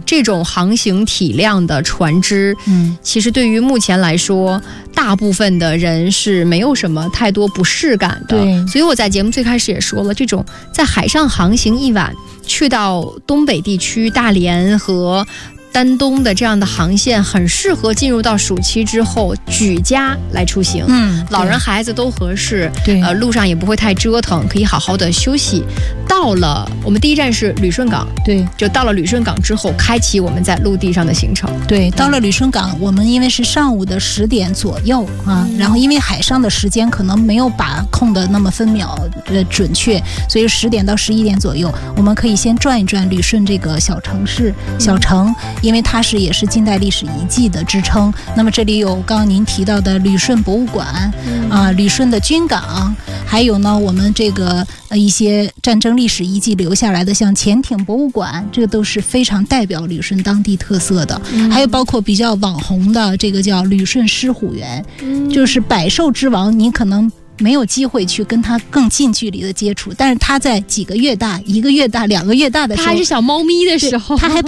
这种航行体量的船只，其实对于目前来说，大部分的人是没有什么太多不适感的。 对， 所以我在节目最开始也说了，这种在海上航行一晚，去到东北地区大连和丹东的这样的航线，很适合进入到暑期之后举家来出行。老人孩子都合适。 对， 路上也不会太折腾，可以好好的休息。到了我们第一站是旅顺港， 对， 就到了旅顺港之后，开启我们在陆地上的行程。 对，到了旅顺港，我们因为是上午的10点左右啊，然后因为海上的时间可能没有把控的那么分秒准确，所以10点到11点左右，我们可以先转一转旅顺这个小城市、小城，因为它也是近代历史遗迹的支撑。那么这里有刚刚您提到的旅顺博物馆，旅顺的军港，还有呢我们这个一些战争历史遗迹留下来的，像潜艇博物馆，这个都是非常代表旅顺当地特色的。还有包括比较网红的这个叫旅顺狮虎园，就是百兽之王，你可能没有机会去跟它更近距离的接触，但是它在几个月大、1个月大、2个月大的时候， 它还是小猫咪的时候， 它还